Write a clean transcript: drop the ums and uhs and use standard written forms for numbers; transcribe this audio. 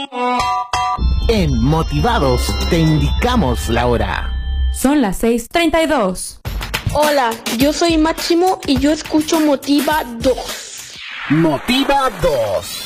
En Motivados te indicamos la hora. Son las 6:32. Hola, yo soy Máximo y yo escucho Motiva 2. Motiva 2.